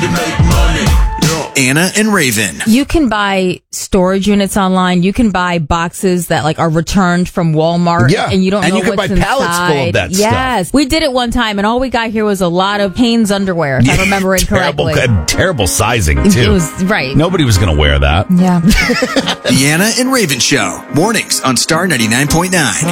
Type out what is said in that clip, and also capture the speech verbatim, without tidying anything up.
to make money. Anna and Raven. You can buy storage units online. You can buy boxes that like are returned from Walmart. Yeah. And you don't And know you can what's buy inside. pallets full of that stuff. Yes. We did it one time and all we got here was a lot of Hanes underwear, if I remember it terrible, correctly. Terrible sizing, too. It was right. Nobody was going to wear that. Yeah. The Anna and Raven Show. Mornings on Star ninety-nine point nine.